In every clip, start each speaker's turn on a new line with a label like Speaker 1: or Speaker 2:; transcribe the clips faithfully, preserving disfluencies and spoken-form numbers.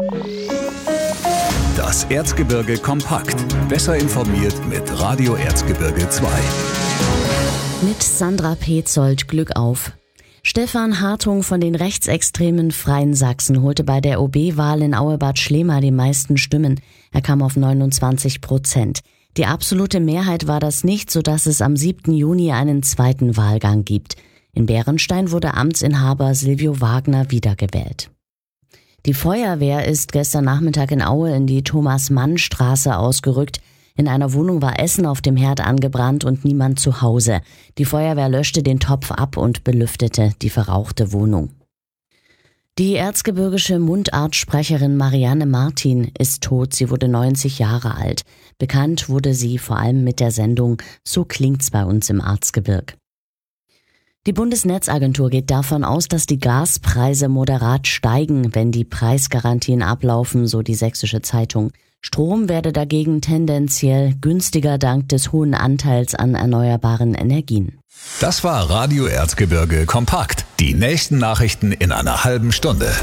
Speaker 1: Das Erzgebirge kompakt. Besser informiert mit Radio Erzgebirge zwei.
Speaker 2: Mit Sandra Petzold, Glück auf. Stefan Hartung von den rechtsextremen Freien Sachsen holte bei der O B-Wahl in Auebad Schlema die meisten Stimmen. Er kam auf neunundzwanzig Prozent. Die absolute Mehrheit war das nicht, sodass es am siebten Juni einen zweiten Wahlgang gibt. In Bärenstein wurde Amtsinhaber Silvio Wagner wiedergewählt. Die Feuerwehr ist gestern Nachmittag in Aue in die Thomas-Mann-Straße ausgerückt. In einer Wohnung war Essen auf dem Herd angebrannt und niemand zu Hause. Die Feuerwehr löschte den Topf ab und belüftete die verrauchte Wohnung. Die erzgebirgische Mundartsprecherin Marianne Martin ist tot. Sie wurde neunzig Jahre alt. Bekannt wurde sie vor allem mit der Sendung So klingt's bei uns im Erzgebirg. Die Bundesnetzagentur geht davon aus, dass die Gaspreise moderat steigen, wenn die Preisgarantien ablaufen, so die Sächsische Zeitung. Strom werde dagegen tendenziell günstiger dank des hohen Anteils an erneuerbaren Energien.
Speaker 1: Das war Radio Erzgebirge kompakt. Die nächsten Nachrichten in einer halben Stunde.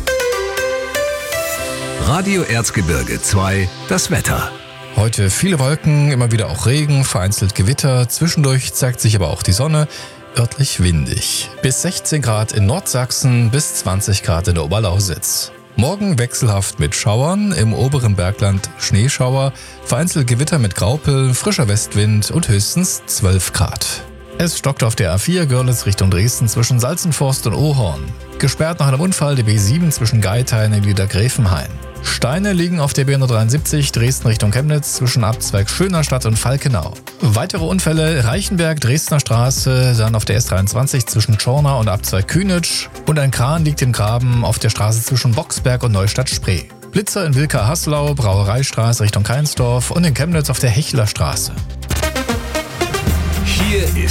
Speaker 1: Radio Erzgebirge zwei, das Wetter.
Speaker 3: Heute viele Wolken, immer wieder auch Regen, vereinzelt Gewitter. Zwischendurch zeigt sich aber auch die Sonne. Örtlich windig. Bis sechzehn Grad in Nordsachsen, bis zwanzig Grad in der Oberlausitz. Morgen wechselhaft mit Schauern, im oberen Bergland Schneeschauer, vereinzelt Gewitter mit Graupel, frischer Westwind und höchstens zwölf Grad. Es stockt auf der A vier Görlitz Richtung Dresden zwischen Salzenforst und Ohorn. Gesperrt nach einem Unfall die B sieben zwischen Geithain und Liedergräfenhain. Steine liegen auf der B hundertdreiundsiebzig Dresden Richtung Chemnitz zwischen Abzweig Schönerstadt und Falkenau. Weitere Unfälle Reichenberg, Dresdner Straße, dann auf der S dreiundzwanzig zwischen Schorna und Abzweig Kühnitsch und ein Kran liegt im Graben auf der Straße zwischen Boxberg und Neustadt-Spree. Blitzer in Wilka-Haslau, Brauereistraße Richtung Keinsdorf und in Chemnitz auf der Hechlerstraße.
Speaker 1: Hier ist